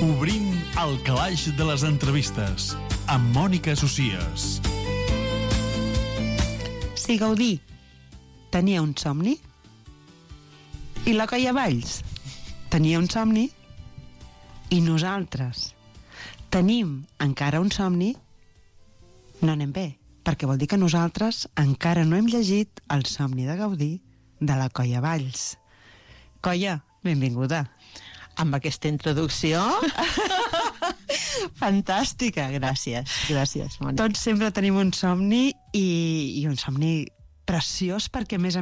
Obrim el calaix de les entrevistes amb Mònica Socies. Si Gaudí tenia un somni i la Colla Valls tenia un somni i nosaltres tenim encara un somni, no anem bé, perquè vol dir que nosaltres encara no hem llegit El somni de Gaudí de la Colla Valls. Colla, benvinguda. Amb aquesta introducció fantàstica, gràcies Mònica. Tots sempre tenim un somni i un somni preciós perquè a més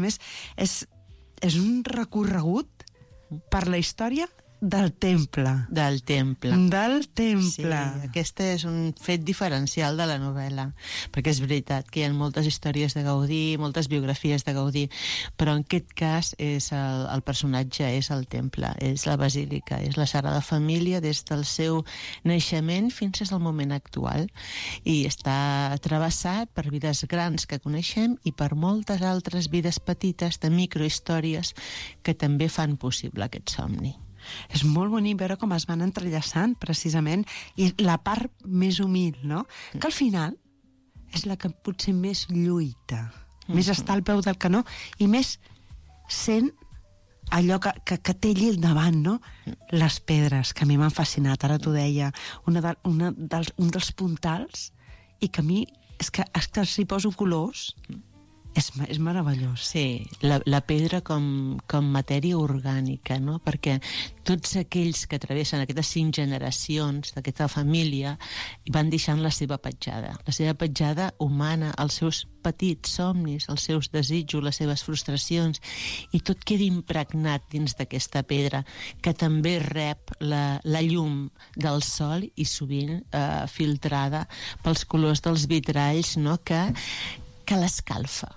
és un recorregut per la història del temple. Del temple. Sí, aquest és un fet diferencial de la novel·la, perquè és veritat que hi ha moltes històries de Gaudí, moltes biografies de Gaudí, però en aquest cas el personatge és el temple, és la basílica, és la Sagrada Família des del seu naixement fins al moment actual, i està travessat per vides grans que coneixem i per moltes altres vides petites de microhistòries que també fan possible aquest somni. És molt bonic veure com es van entrellaçant, precisament, i la part més humil, no? Que al final és la que potser més lluita, més està al peu del canó, i més sent allò que té allí al davant, no? Les pedres, que a mi m'han fascinat, ara t'ho deia, un dels puntals, i que a mi és que si poso colors és meravellós. Sí, la pedra com matèria orgànica, no? Perquè tots aquells que travessen aquestes 5 generacions d'aquesta família van deixant la seva petjada humana, els seus petits somnis, els seus desitjos, les seves frustracions, i tot queda impregnat dins d'aquesta pedra, que també rep la llum del sol i sovint filtrada pels colors dels vitralls, no? que l'escalfa.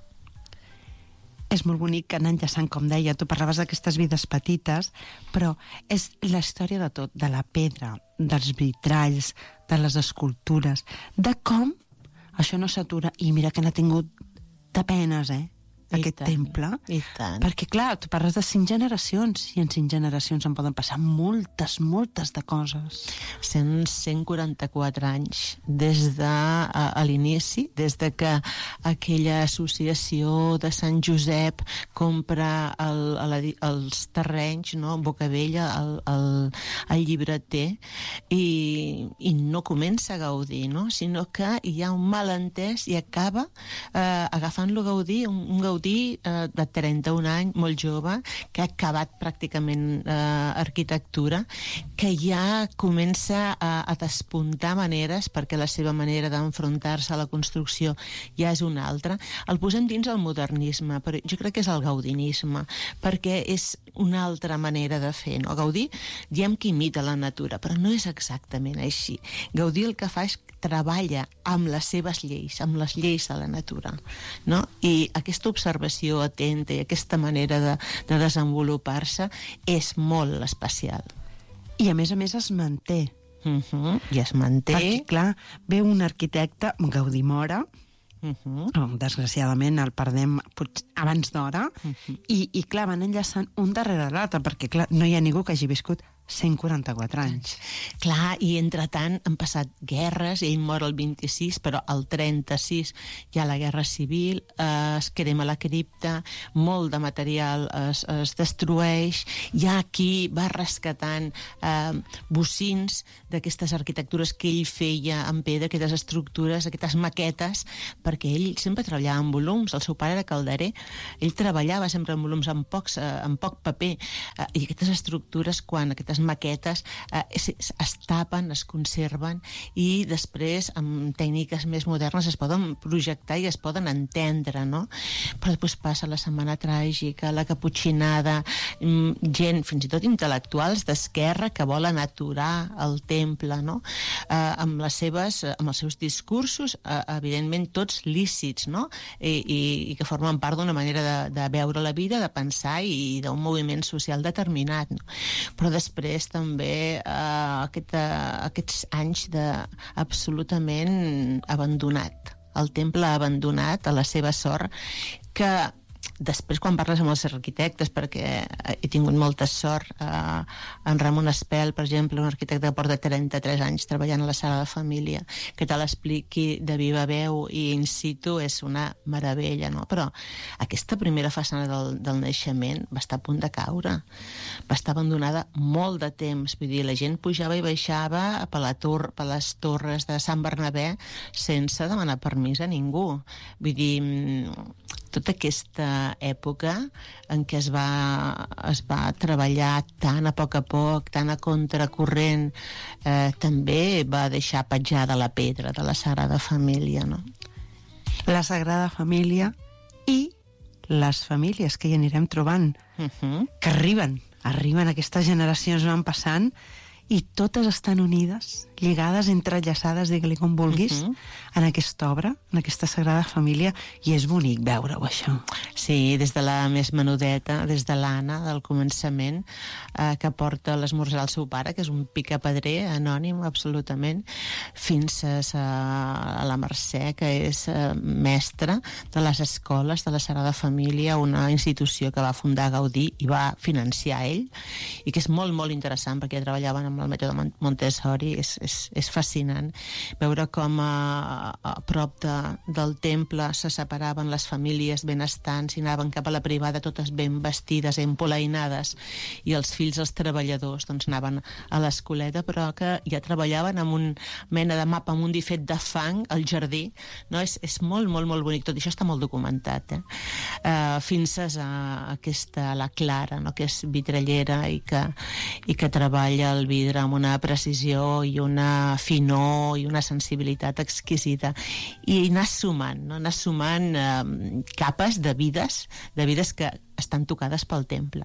És molt bonic que anar enllaçant, com deia, tu parlaves d'aquestes vides petites, però és la història de tot, de la pedra, dels vitralls, de les escultures, de com això no s'atura, i mira que n'ha tingut de penes, aquest temple. I tant. Perquè, clar, tu parles de 5 generacions, i en 5 generacions en poden passar moltes de coses. 144 anys des de l'inici, des de que aquella associació de Sant Josep compra els terrenys, no? Bocabella, el llibreter, i no comença a Gaudí, no? Sinó que hi ha un malentès i acaba agafant-lo Gaudí, un Gaudí de 31 anys, molt jove, que ha acabat pràcticament arquitectura, que ja comença a despuntar maneres, perquè la seva manera d'enfrontar-se a la construcció ja és una altra. El posem dins el modernisme, però jo crec que és el gaudinisme, perquè és una altra manera de fer, no? Gaudí, diem que imita la natura, però no és exactament així. Gaudí el que fa és treballa amb les seves lleis, amb les lleis de la natura, no? I aquesta observació atenta i aquesta manera de desenvolupar-se és molt especial. I a més es manté. I es manté. Perquè, clar, ve un arquitecte, Gaudí mora, desgraciadament el perdem abans d'hora, i clar, van enllaçant un darrere l'altre, perquè clar, no hi ha ningú que hagi viscut 144 anys. Clar, i entretant han passat guerres, ell mor el 26, però el 36 hi ha la guerra civil, es crema la cripta, molt de material es destrueix, hi ha qui va rescatant bocins d'aquestes arquitectures que ell feia en pedra, aquestes estructures, aquestes maquetes, perquè ell sempre treballava en volums, el seu pare era calderer, ell treballava sempre en volums, en poc paper, i aquestes estructures, quan aquestes maquetes es tapen, es conserven, i després amb tècniques més modernes es poden projectar i es poden entendre, no? Però després passa la Setmana Tràgica, la Caputxinada, gent, fins i tot intel·lectuals d'esquerra, que volen aturar el temple, no? Amb els seus discursos, evidentment tots lícits, no? I que formen part d'una manera de veure la vida, de pensar i d'un moviment social determinat, no? Però després també aquests anys absolutament abandonat, el temple abandonat a la seva sort, que després, quan parles amb els arquitectes, perquè he tingut molta sort, en Ramon Espel, per exemple, un arquitecte que porta 33 anys treballant a la Sagrada Família, que te l'expliqui de viva veu i in situ és una meravella, no? Però aquesta primera façana del naixement va estar a punt de caure, va estar abandonada molt de temps, vull dir, la gent pujava i baixava per les torres de Sant Bernabé sense demanar permís a ningú. Vull dir, tota aquesta època en què es va treballar tan a poc, tan a contracorrent, també va deixar petjada la pedra de la Sagrada Família, no? La Sagrada Família i les famílies que hi anirem trobant, que arriben aquestes generacions, van passant, i totes estan unides, lligades, entrellaçades, digue-li com vulguis, en aquesta obra, en aquesta Sagrada Família, i és bonic veure-ho, això. Sí, des de la més menudeta, des de l'Anna, del començament, que porta l'esmorzar al seu pare, que és un picapedrer anònim, absolutament, fins a la Mercè, que és mestra de les escoles de la Sagrada Família, una institució que va fundar Gaudí i va financiar ell, i que és molt, molt interessant, perquè treballaven amb el mètode Montessori. És fascinant veure com a prop del temple se separaven les famílies benestants i anaven cap a la privada totes ben vestides, empolainades, i els fills, els treballadors, doncs anaven a l'escoleta, però que ja treballaven amb un mena de mapa mundi fet de fang al jardí, no? És molt, molt, molt bonic. Tot això està molt documentat, fins a la Clara, no? Que és vitrallera i que treballa el vidre amb una precisió i una finor i una sensibilitat exquisita, i anar sumant, no? Anar sumant capes de vides que estan tocades pel temple.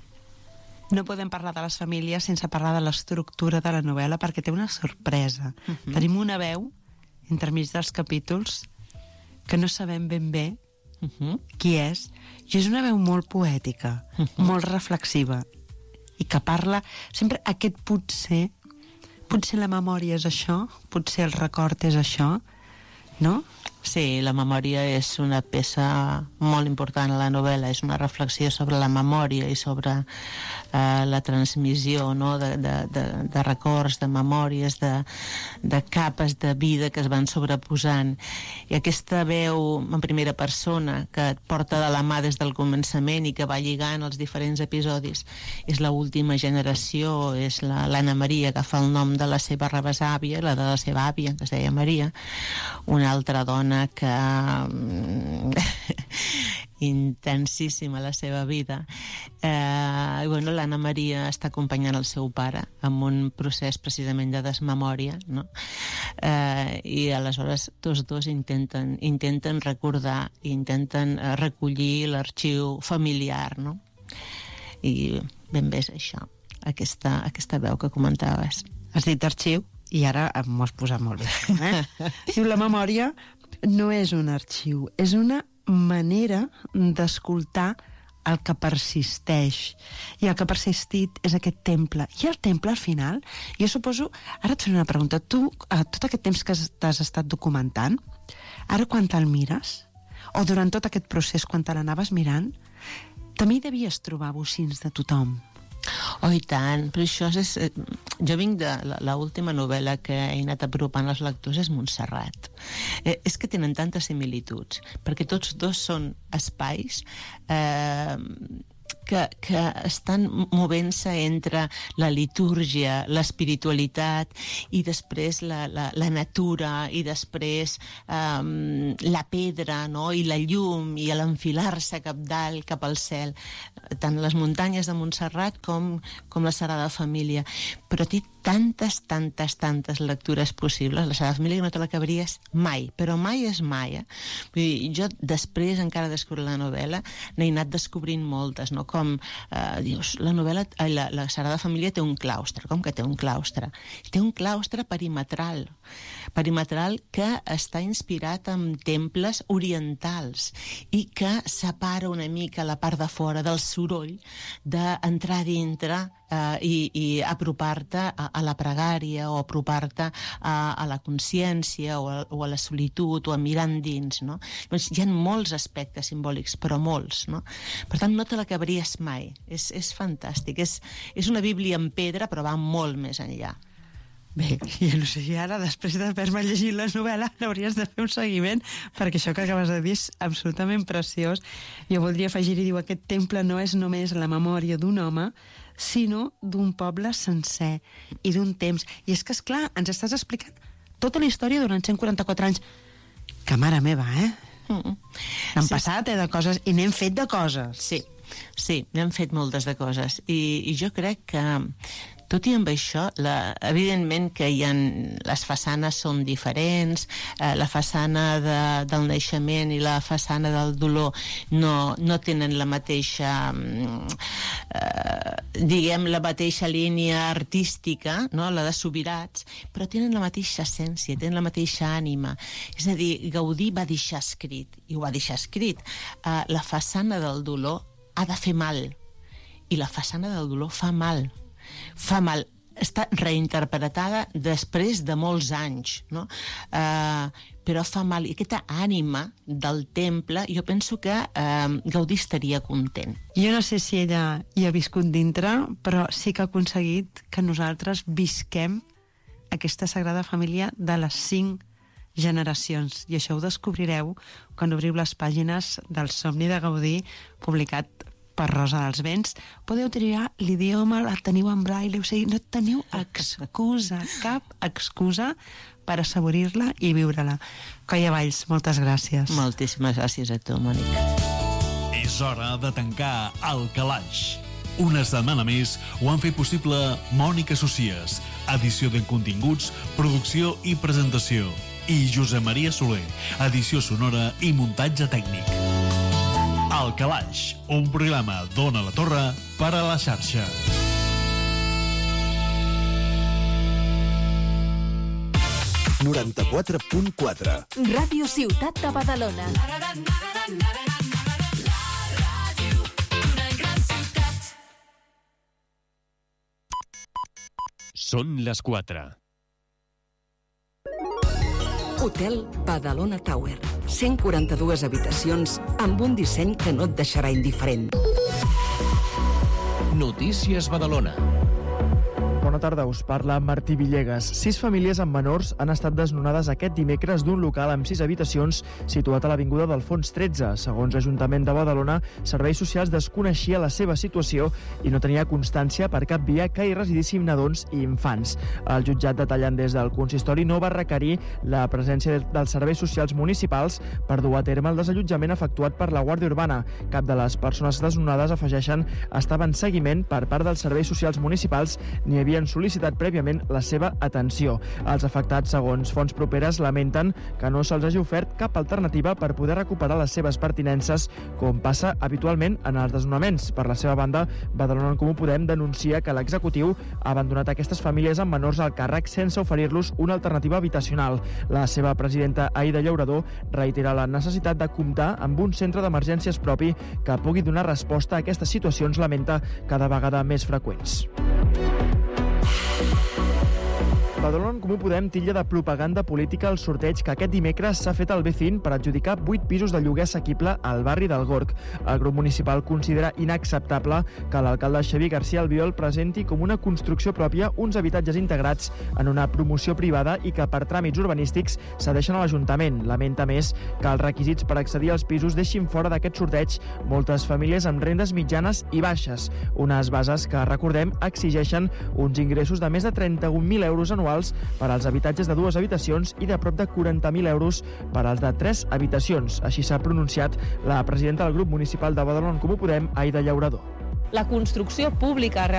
No podem parlar de les famílies sense parlar de l'estructura de la novel·la, perquè té una sorpresa. Tenim una veu entremig dels capítols que no sabem ben bé qui és, i és una veu molt poètica, molt reflexiva, i que parla sempre aquest potser la memòria és això, potser el record és això, no? Sí, la memòria és una peça molt important a la novel·la, és una reflexió sobre la memòria i sobre la transmissió, no? de records, de memòries, de capes de vida que es van sobreposant. I aquesta veu en primera persona que et porta de la mà des del començament i que va lligant els diferents episodis és l'última generació, és l'Anna Maria, que fa el nom de la seva rebesàvia, la de la seva àvia, que es deia Maria, una altra dona que intensíssima la seva vida. Bueno, l'Anna Maria està acompanyant el seu pare amb un procés precisament de desmemòria, no? I aleshores tots dos intenten recordar, intenten recollir l'arxiu familiar, no? I ben bé és això, aquesta veu que comentaves. Has dit arxiu i ara m'ho has posat molt bé. Diu, la memòria no és un arxiu, és una manera d'escoltar el que persisteix. I el que ha persistit és aquest temple. I el temple, al final, jo suposo... Ara et faré una pregunta. Tu, tot aquest temps que t'has estat documentant, ara quan te'l mires, o durant tot aquest procés quan te l'anaves mirant, també devies trobar bocins de tothom. Oh, i tant, però això és... Jo vinc de l'última novel·la que he anat apropant als lectors, és Montserrat. És que tenen tantes similituds, perquè tots dos són espais que estan movent-se entre la litúrgia, l'espiritualitat, i després la natura, i després la pedra, no? I la llum, i l'enfilar-se cap dalt, cap al cel, tant les muntanyes de Montserrat com la Sagrada Família. Però té tantes lectures possibles. La Sagrada Família no te l'acabaries mai, però mai és mai. Vull dir, jo després, encara descobrir la novel·la, n'he anat descobrint moltes, no? Com dius, la Sagrada Família té un claustre. Com que té un claustre? Té un claustre perimetral que està inspirat en temples orientals i que separa una mica la part de fora del soroll d'entrar dintre i apropar-te a la pregària o apropar-te a la consciència o a la solitud o a mirar endins, no? Doncs hi ha molts aspectes simbòlics, però molts, no? Per tant, no te l'acabaries mai. És fantàstic. És una Bíblia en pedra, però va molt més enllà. Bé, jo no sé, i ara, després d'haver-me llegit la novel·la, hauries de fer un seguiment, perquè això que acabes de dir és absolutament preciós. Jo voldria afegir-hi, diu, aquest temple no és només la memòria d'un home, sinó d'un poble sencer i d'un temps. I és que, esclar, ens estàs explicant tota la història durant 144 anys. Que mare meva, N'hem passat, de coses, i n'hem fet de coses. Sí, n'hem fet moltes de coses. I jo crec que tot i amb això, evidentment que les façanes són diferents, la façana del naixement i la façana del dolor no tenen la mateixa, la mateixa línia artística, no? La de Subirats, però tenen la mateixa essència, tenen la mateixa ànima. És a dir, Gaudí va deixar escrit, i ho va deixar escrit, la façana del dolor ha de fer mal, i la façana del dolor fa mal. Fa mal. Està reinterpretada després de molts anys, no? Però fa mal. I aquesta ànima del temple, jo penso que Gaudí estaria content. Jo no sé si ella hi ha viscut dintre, però sí que ha aconseguit que nosaltres visquem aquesta Sagrada Família de les 5 generacions. I això ho descobrireu quan obriu les pàgines del Somni de Gaudí, publicat per Rosa dels Vents. Podeu triar l'idioma, la teniu en braille, o sigui, no teniu excusa, cap excusa per assaborir-la i viure-la. Coia Valls, moltes gràcies. Moltíssimes gràcies a tu, Mònica. És hora de tancar el calaix. Una setmana més ho han fet possible Mònica Socies, edició de continguts, producció i presentació, i Josep Maria Soler, edició sonora i muntatge tècnic. El Calaix, un programa d'Ona la Torre per a la xarxa. Ràdio Ciutat de Badalona. Són les 4. Hotel Badalona Tower. 142 habitacions amb un disseny que no et deixarà indiferent. Notícies Badalona. Bona tarda, us parla Martí Villegas. 6 famílies amb menors han estat desnonades aquest dimecres d'un local amb 6 habitacions situat a l'Avinguda d'Alfons 13. Segons l'Ajuntament de Badalona, Serveis Socials desconeixia la seva situació i no tenia constància per cap via que hi residissin nadons i infants. El jutjat, detallant des del consistori, no va requerir la presència dels serveis socials municipals per dur a terme el desallotjament efectuat per la Guàrdia Urbana. Cap de les persones desnonades, afegeixen, estava en seguiment per part dels serveis socials municipals ni havien sol·licitat prèviament la seva atenció. Els afectats, segons fonts properes, lamenten que no se'ls hagi ofert cap alternativa per poder recuperar les seves pertinences, com passa habitualment en els desnonaments. Per la seva banda, Badalona en Comú Podem denuncia que l'executiu ha abandonat aquestes famílies amb menors al càrrec sense oferir-los una alternativa habitacional. La seva presidenta, Aida Llaurador, reitera la necessitat de comptar amb un centre d'emergències propi que pugui donar resposta a aquestes situacions, lamenta, cada vegada més freqüents. Badalona en Comú Podem titlla de propaganda política el sorteig que aquest dimecres s'ha fet al BCIN per adjudicar 8 pisos de lloguer assequible al barri del Gorg. El grup municipal considera inacceptable que l'alcalde Xavier García Albiol presenti com una construcció pròpia uns habitatges integrats en una promoció privada i que per tràmits urbanístics cedeixen a l'Ajuntament. Lamenta més que els requisits per accedir als pisos deixin fora d'aquest sorteig moltes famílies amb rendes mitjanes i baixes, unes bases que, recordem, exigeixen uns ingressos de més de 31.000 euros anuals per als habitatges de 2 habitacions i de prop de 40.000 euros per als de 3 habitacions. Així s'ha pronunciat la presidenta del grup municipal de Badalona en Comú Podem, Aida Llaurador. La construcció pública